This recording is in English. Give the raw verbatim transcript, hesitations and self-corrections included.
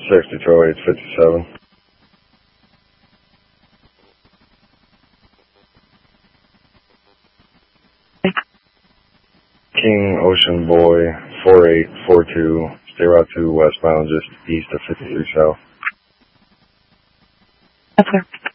six Detroit, fifty-seven. King Ocean Boy, four eight four two, stay route two westbound, just east of fifty-three South. Yes, sir.